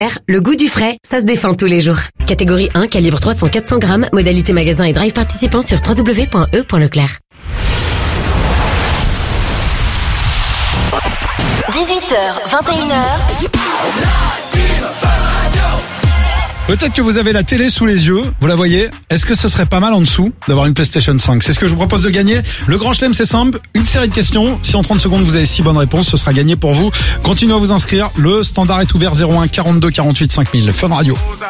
Le goût du frais, ça se défend tous les jours. Catégorie 1, calibre 300-400 grammes, modalité magasin et drive participant sur www.e.leclerc. 18h, 21h. Peut-être que vous avez la télé sous les yeux, vous la voyez. Est-ce que ce serait pas mal en dessous d'avoir une PlayStation 5 ? C'est ce que je vous propose de gagner. Le Grand Chelem, c'est simple, une série de questions. Si en 30 secondes vous avez 6 bonnes réponses, ce sera gagné pour vous. Continuez à vous inscrire. Le standard est ouvert 01 42 48 5000. Fun Radio.